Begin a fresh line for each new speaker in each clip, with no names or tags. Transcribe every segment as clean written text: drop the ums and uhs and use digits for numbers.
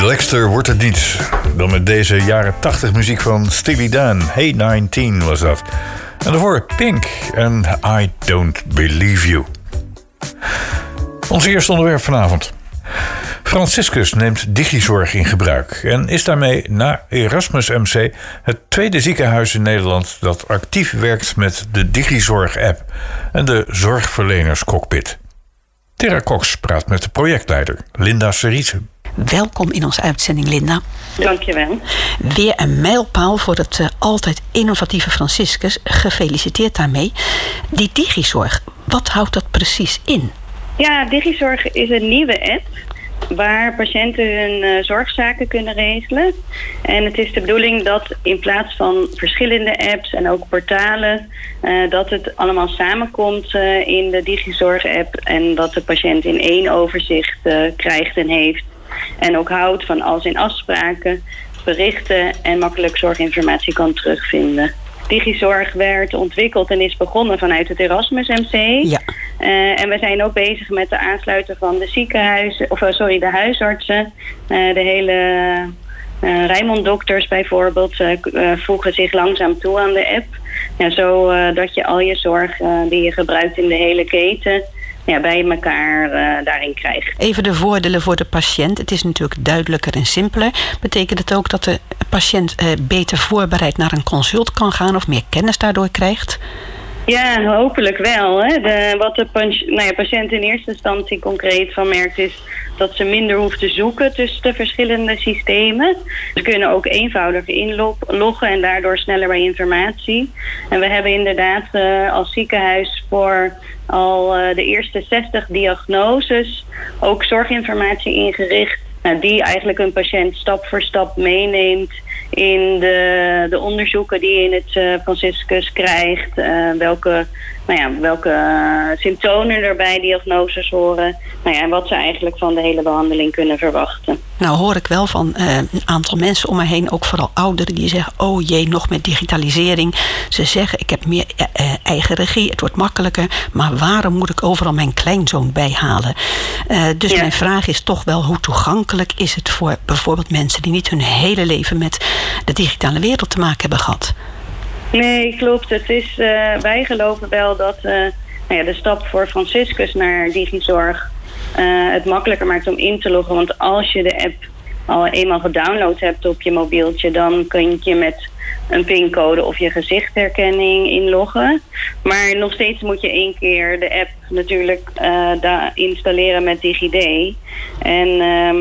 Relaxter wordt het niet dan met deze jaren 80 muziek van Steely Dan. Hey 19 was dat. En daarvoor Pink en I Don't Believe You. Ons eerste onderwerp vanavond. Franciscus neemt digizorg in gebruik en is daarmee na Erasmus MC het tweede ziekenhuis in Nederland dat actief werkt met de digizorg-app en de zorgverlenerscockpit. Tera Cox praat met de projectleider Linda Cerise.
Welkom in onze uitzending, Linda.
Dankjewel.
Weer een mijlpaal voor het altijd innovatieve Franciscus. Gefeliciteerd daarmee. Die digizorg, wat houdt dat precies in?
Ja, digizorg is een nieuwe app waar patiënten hun zorgzaken kunnen regelen. En het is de bedoeling dat in plaats van verschillende apps en ook portalen, dat het allemaal samenkomt in de digizorg-app en dat de patiënt in één overzicht krijgt en heeft. En ook houdt van al zijn afspraken, berichten en makkelijk zorginformatie kan terugvinden. Digizorg werd ontwikkeld en is begonnen vanuit het Erasmus MC.
Ja.
En we zijn ook bezig met de aansluiten van de huisartsen. De hele Rijnmond-dokters bijvoorbeeld voegen zich langzaam toe aan de app. Ja, zodat je al je zorg die je gebruikt in de hele keten bij elkaar daarin krijgt.
Even de voordelen voor de patiënt. Het is natuurlijk duidelijker en simpeler. Betekent het ook dat de patiënt beter voorbereid naar een consult kan gaan of meer kennis daardoor krijgt?
Ja, hopelijk wel. Hè. Wat de patiënt in eerste instantie concreet van merkt is dat ze minder hoeft te zoeken tussen de verschillende systemen. Ze kunnen ook eenvoudiger inloggen en daardoor sneller bij informatie. En we hebben inderdaad als ziekenhuis voor al de eerste 60 diagnoses ook zorginformatie ingericht, die eigenlijk een patiënt stap voor stap meeneemt in de onderzoeken die je in het Franciscus krijgt. Welke symptomen er bij diagnoses horen. En wat ze eigenlijk van de hele behandeling kunnen verwachten.
Nou hoor ik wel van een aantal mensen om me heen, ook vooral ouderen, die zeggen, oh jee, nog met digitalisering. Ze zeggen, ik heb meer eigen regie, het wordt makkelijker. Maar waarom moet ik overal mijn kleinzoon bijhalen? Dus mijn vraag is toch wel, hoe toegankelijk is het voor bijvoorbeeld mensen die niet hun hele leven met de digitale wereld te maken hebben gehad?
Nee, klopt. Het is, wij geloven wel dat de stap voor Franciscus naar digizorg het makkelijker maakt om in te loggen. Want als je de app al eenmaal gedownload hebt op je mobieltje, dan kun je met een pincode of je gezichtherkenning inloggen. Maar nog steeds moet je 1 keer de app natuurlijk installeren met DigiD. En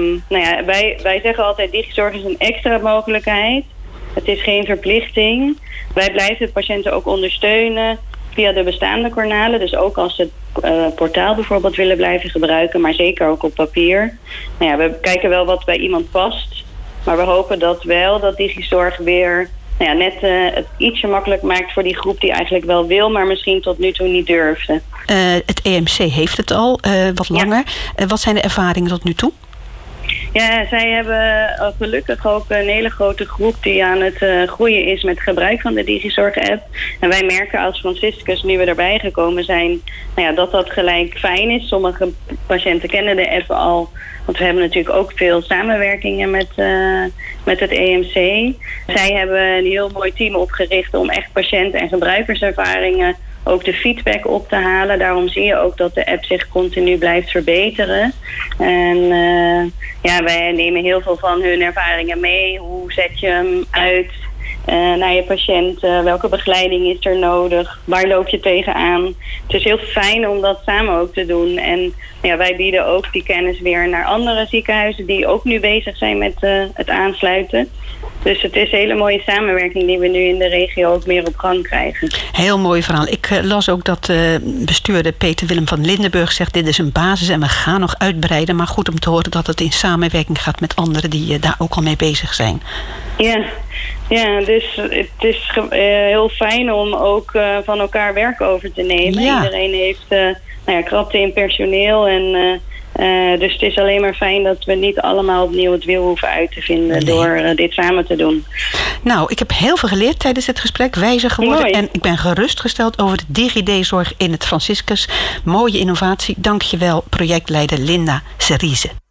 wij zeggen altijd, digizorg is een extra mogelijkheid. Het is geen verplichting. Wij blijven de patiënten ook ondersteunen via de bestaande kanalen. Dus ook als ze het portaal bijvoorbeeld willen blijven gebruiken, maar zeker ook op papier. We kijken wel wat bij iemand past. Maar we hopen dat digizorg weer net het ietsje makkelijk maakt voor die groep die eigenlijk wel wil, maar misschien tot nu toe niet durfde.
Het EMC heeft het al wat langer. Ja. Wat zijn de ervaringen tot nu toe?
Ja, zij hebben gelukkig ook een hele grote groep die aan het groeien is met gebruik van de digizorg-app. En wij merken als Franciscus, nu we erbij gekomen zijn, dat gelijk fijn is. Sommige patiënten kennen de app al, want we hebben natuurlijk ook veel samenwerkingen met het EMC. Zij hebben een heel mooi team opgericht om echt patiënt- en gebruikerservaringen ook de feedback op te halen. Daarom zie je ook dat de app zich continu blijft verbeteren. En wij nemen heel veel van hun ervaringen mee. Hoe zet je hem uit naar je patiënt? Welke begeleiding is er nodig? Waar loop je tegenaan? Het is heel fijn om dat samen ook te doen. En wij bieden ook die kennis weer naar andere ziekenhuizen die ook nu bezig zijn met het aansluiten. Dus het is een hele mooie samenwerking die we nu in de regio ook meer op gang krijgen.
Heel mooi verhaal. Ik las ook dat bestuurder Peter Willem van Lindenburg zegt, dit is een basis en we gaan nog uitbreiden. Maar goed om te horen dat het in samenwerking gaat met anderen die daar ook al mee bezig zijn.
Ja, dus het is heel fijn om ook van elkaar werk over te nemen. Ja. Iedereen heeft krapte in personeel en dus het is alleen maar fijn dat we niet allemaal opnieuw het wiel hoeven uit te vinden door dit samen te doen.
Nou, ik heb heel veel geleerd tijdens het gesprek, wijzer geworden.
Mooi.
En ik ben gerustgesteld over de DigiD-zorg in het Franciscus. Mooie innovatie. Dank je wel, projectleider Linda Cerise.